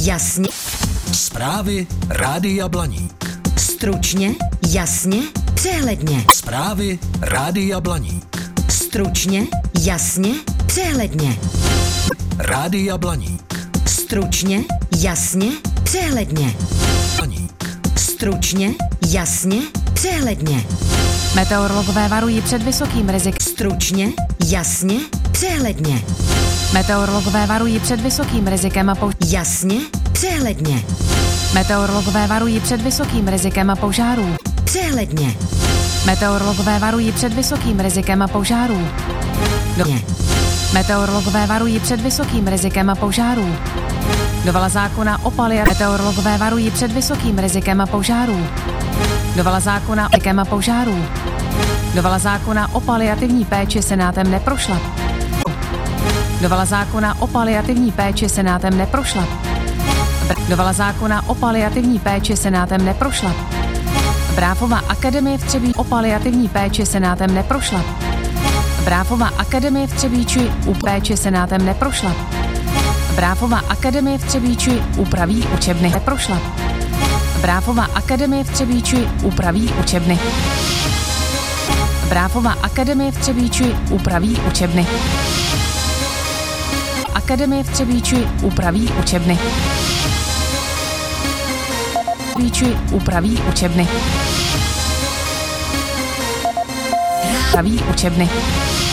jasně. Zprávy Rádia Blaník. Stručně, jasně, přehledně. Zprávy Rádia Blaník. Stručně, jasně, přehledně. Rádia Blaník. Stručně, jasně, přehledně. Blaník. Stručně, jasně, přehledně. Meteorologové varují před vysokým rizikem. Stručně, jasně, přehledně. Meteorologové varují před vysokým rizikem a Jasně, přehledně. Meteorologové varují před vysokým rizikem a požárů. Přehledně. Meteorologové varují před vysokým rizikem a požárů. Meteorologové varují před vysokým rizikem a požárů. Novela zákona o Meteorologové varují před vysokým rizikem a požárů. Novela zákona o rizikem a požárů. Novela zákona o paliativní péči Senátem neprošla. Novela zákona o paliativní péči Senátem neprošla. Novela zákona o paliativní péči Senátem neprošla. Bráfova akademie v Třebíči o paliativní péči Senátem neprošla. Bráfova akademie v Třebíči u péči Senátem neprošla. Bráfova akademie v Třebíči upraví učebny neprošla. Bráfova akademie v Třebíči upraví učebny. Bráfova akademie v Třebíči upraví učebny. Akademie v Třebíči upraví učebny. Třebíči upraví učebny. Upraví učebny.